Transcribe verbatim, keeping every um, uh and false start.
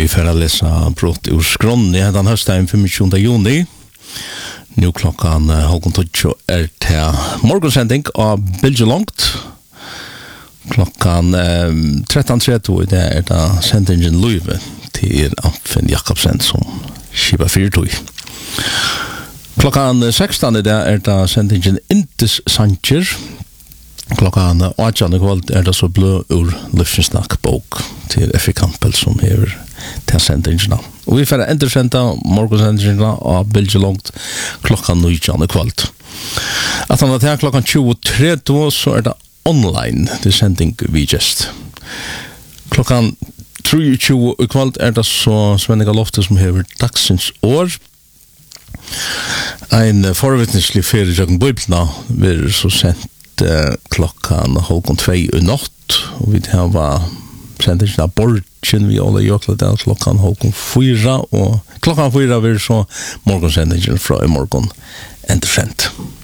Vi får läsa brott ur skronni den hösten tjugofem juni. Nu klockan halv tolv är det morgonsändning av Bilge Långt. Klockan tretton trettio det är det sändningen Löve till Amfen Jakobsen som skiva fyrtoj. Klockan sexton är det är det sändningen Intes Sanchez. Klockan åtta kväll är det så blå ur Lyftsnack bok till F I Campbell som är till sändningarna. Och vi får ändra morgonsändningarna av Bilge Långt klockan nio kväll. Att han att klockan tjugotre då så är det online till sändning vi just. Klockan tjugo kväll är det så Svenniga Lofte som har dagsens år. En förvittneslig ferie jag bibeln blir så sent klockan halv två i natt och vi har sändningen av Borgen vi alla jökla där klockan halv fyra och klockan fyra blir så morgonsändningen från i morgon entertainment.